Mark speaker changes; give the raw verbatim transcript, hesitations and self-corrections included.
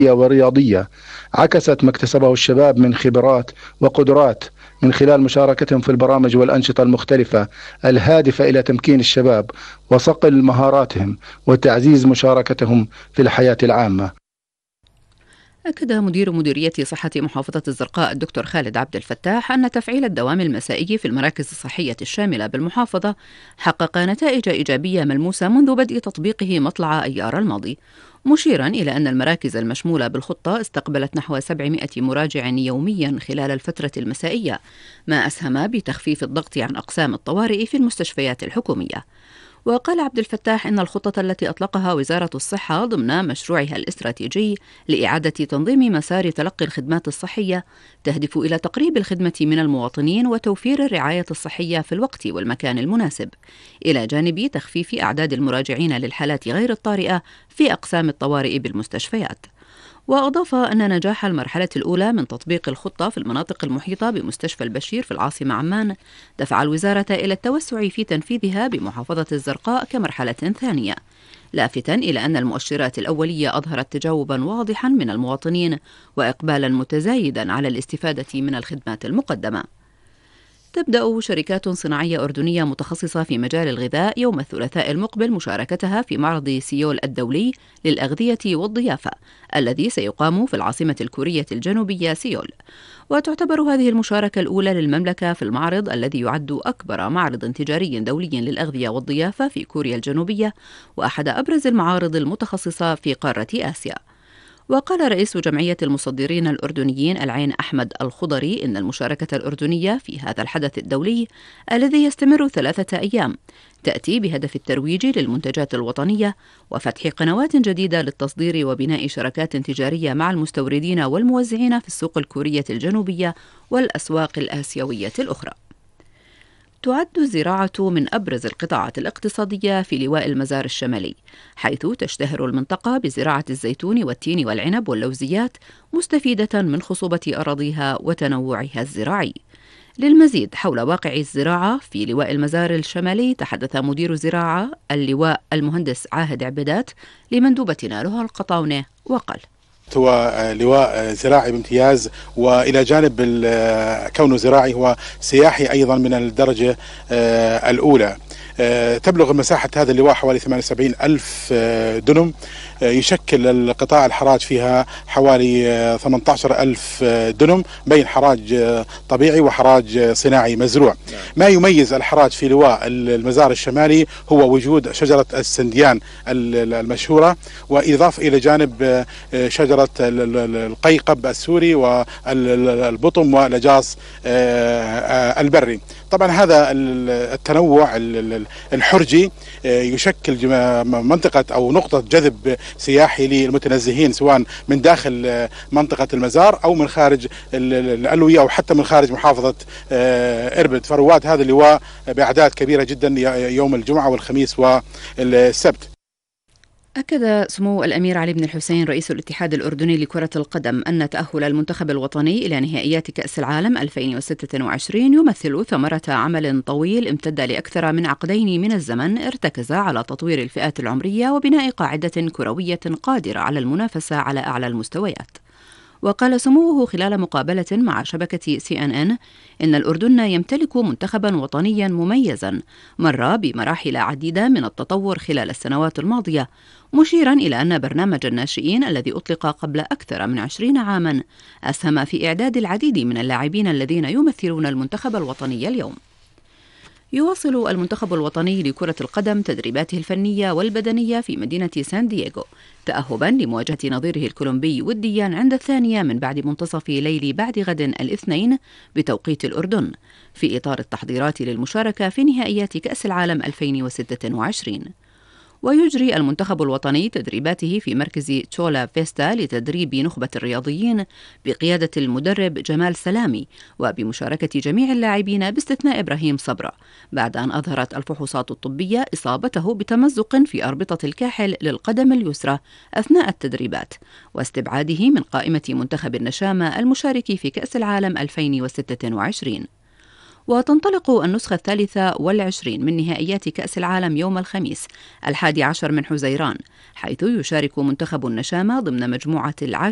Speaker 1: ورياضية عكست ما اكتسبه الشباب من خبرات وقدرات من خلال مشاركتهم في البرامج والأنشطة المختلفة الهادفة إلى تمكين الشباب وصقل مهاراتهم وتعزيز مشاركتهم في الحياة العامة.
Speaker 2: أكد مدير مديرية صحة محافظة الزرقاء الدكتور خالد عبد الفتاح أن تفعيل الدوام المسائي في المراكز الصحية الشاملة بالمحافظة حقق نتائج إيجابية ملموسة منذ بدء تطبيقه مطلع أيار الماضي، مشيرا إلى أن المراكز المشمولة بالخطة استقبلت نحو سبعمائة مراجع يوميا خلال الفترة المسائية، ما أسهم بتخفيف الضغط عن أقسام الطوارئ في المستشفيات الحكومية. وقال عبد الفتاح إن الخطة التي أطلقها وزارة الصحة ضمن مشروعها الاستراتيجي لإعادة تنظيم مسار تلقي الخدمات الصحية تهدف إلى تقريب الخدمة من المواطنين وتوفير الرعاية الصحية في الوقت والمكان المناسب، إلى جانب تخفيف أعداد المراجعين للحالات غير الطارئة في أقسام الطوارئ بالمستشفيات. وأضاف أن نجاح المرحلة الأولى من تطبيق الخطة في المناطق المحيطة بمستشفى البشير في العاصمة عمان دفع الوزارة إلى التوسع في تنفيذها بمحافظة الزرقاء كمرحلة ثانية، لافتا إلى أن المؤشرات الأولية أظهرت تجاوبا واضحا من المواطنين وإقبالا متزايدا على الاستفادة من الخدمات المقدمة. تبدأ شركات صناعية أردنية متخصصة في مجال الغذاء يوم الثلاثاء المقبل مشاركتها في معرض سيول الدولي للأغذية والضيافة الذي سيقام في العاصمة الكورية الجنوبية سيول. وتعتبر هذه المشاركة الأولى للمملكة في المعرض الذي يعد أكبر معرض تجاري دولي للأغذية والضيافة في كوريا الجنوبية وأحد أبرز المعارض المتخصصة في قارة آسيا. وقال رئيس جمعية المصدرين الأردنيين العين أحمد الخضري إن المشاركة الأردنية في هذا الحدث الدولي الذي يستمر ثلاثة أيام تأتي بهدف الترويج للمنتجات الوطنية وفتح قنوات جديدة للتصدير وبناء شراكات تجارية مع المستوردين والموزعين في السوق الكورية الجنوبية والأسواق الآسيوية الأخرى. تعد الزراعة من أبرز القطاعات الاقتصادية في لواء المزار الشمالي، حيث تشتهر المنطقة بزراعة الزيتون والتين والعنب واللوزيات مستفيدة من خصوبة أراضيها وتنوعها الزراعي. للمزيد حول واقع الزراعة في لواء المزار الشمالي تحدث مدير الزراعة اللواء المهندس عاهد عبدات لمندوبتنا لها القطاونة وقال:
Speaker 3: هو لواء زراعي بامتياز، وإلى جانب كونه زراعي هو سياحي أيضا من الدرجة الأولى. تبلغ مساحة هذا اللواء حوالي ثمانية وسبعين ألف دنم، يشكل القطاع الحراج فيها حوالي ثمانية عشر ألف دنم بين حراج طبيعي وحراج صناعي مزروع. ما يميز الحراج في لواء المزار الشمالي هو وجود شجرة السنديان المشهورة، وإضافة إلى جانب شجرة القيقب السوري والبطم والجاص البري. طبعا هذا التنوع الحرجي يشكل منطقة أو نقطة جذب سياحي للمتنزهين سواء من داخل منطقة المزار أو من خارج الألوية أو حتى من خارج محافظة إربد. فرواد هذا اللواء بأعداد كبيرة جدا يوم الجمعة والخميس والسبت.
Speaker 2: أكد سمو الأمير علي بن الحسين رئيس الاتحاد الأردني لكرة القدم أن تأهل المنتخب الوطني إلى نهائيات كأس العالم ألفين وستة وعشرين يمثل ثمرة عمل طويل امتد لأكثر من عقدين من الزمن ارتكز على تطوير الفئات العمرية وبناء قاعدة كروية قادرة على المنافسة على أعلى المستويات. وقال سموه خلال مقابلة مع شبكة سي إن إن إن الأردن يمتلك منتخبا وطنيا مميزا مر بمراحل عديدة من التطور خلال السنوات الماضية، مشيرا إلى أن برنامج الناشئين الذي أطلق قبل أكثر من عشرين عاما أسهم في إعداد العديد من اللاعبين الذين يمثلون المنتخب الوطني اليوم. يواصل المنتخب الوطني لكرة القدم تدريباته الفنية والبدنية في مدينة سان دييغو تأهبا لمواجهة نظيره الكولومبي وديا عند الثانية من بعد منتصف ليل بعد غد الاثنين بتوقيت الأردن في إطار التحضيرات للمشاركة في نهائيات كأس العالم ألفين وستة وعشرين. ويجري المنتخب الوطني تدريباته في مركز تشولا فيستا لتدريب نخبة الرياضيين بقيادة المدرب جمال سلامي وبمشاركة جميع اللاعبين باستثناء إبراهيم صبرا، بعد أن أظهرت الفحوصات الطبية إصابته بتمزق في أربطة الكاحل للقدم اليسرى أثناء التدريبات، واستبعاده من قائمة منتخب النشامة المشارك في كأس العالم ألفين وستة وعشرين. وتنطلق النسخة الثالثة والعشرين من نهائيات كأس العالم يوم الخميس الحادي عشر من حزيران، حيث يشارك منتخب النشامة ضمن مجموعة العاشر